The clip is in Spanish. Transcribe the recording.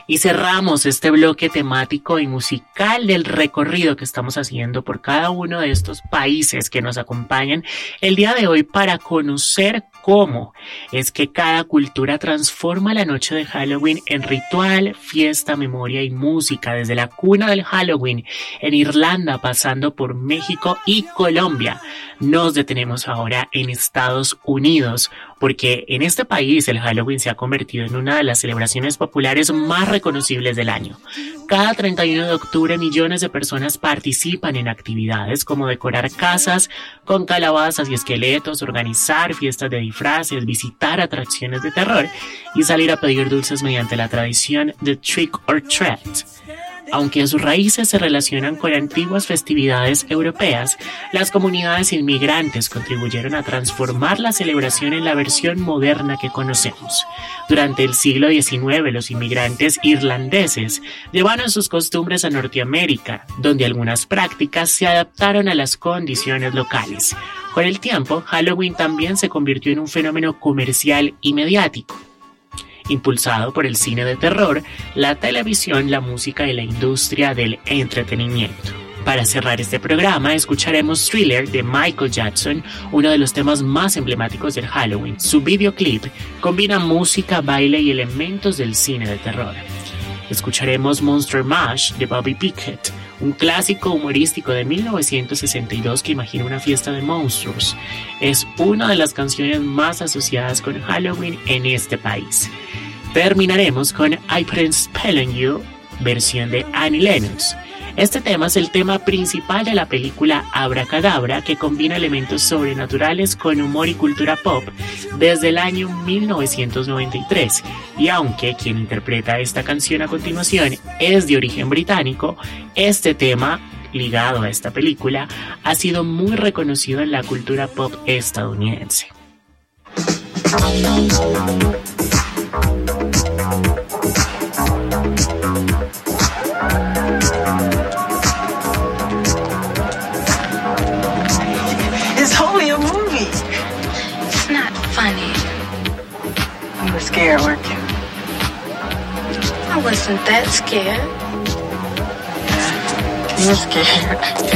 Y cerramos este bloque temático y musical del recorrido que estamos haciendo por cada uno de estos países que nos acompañan el día de hoy para conocer cómo es que cada cultura transforma la noche de Halloween en ritual, fiesta, memoria y música, desde la cuna del Halloween en Irlanda pasando por México y Colombia. Nos detenemos ahora en Estados Unidos, porque en este país el Halloween se ha convertido en una de las celebraciones populares más reconocibles del año. Cada 31 de octubre millones de personas participan en actividades como decorar casas con calabazas y esqueletos, organizar fiestas de disfraces, visitar atracciones de terror y salir a pedir dulces mediante la tradición de Trick or Treat. Aunque sus raíces se relacionan con antiguas festividades europeas, las comunidades inmigrantes contribuyeron a transformar la celebración en la versión moderna que conocemos. Durante el siglo XIX, los inmigrantes irlandeses llevaron sus costumbres a Norteamérica, donde algunas prácticas se adaptaron a las condiciones locales. Con el tiempo, Halloween también se convirtió en un fenómeno comercial y mediático, impulsado por el cine de terror, la televisión, la música y la industria del entretenimiento. Para cerrar este programa, escucharemos Thriller de Michael Jackson, uno de los temas más emblemáticos del Halloween. Su videoclip combina música, baile y elementos del cine de terror. Escucharemos Monster Mash de Bobby Pickett, un clásico humorístico de 1962 que imagina una fiesta de monstruos. Es una de las canciones más asociadas con Halloween en este país. Terminaremos con I Put a Spell on You, versión de Annie Lennox. Este tema es el tema principal de la película Abracadabra, que combina elementos sobrenaturales con humor y cultura pop desde el año 1993. Y aunque quien interpreta esta canción a continuación es de origen británico, este tema, ligado a esta película, ha sido muy reconocido en la cultura pop estadounidense. It's only a movie. It's not funny. You were scared, weren't you? I wasn't that scared. You were scared.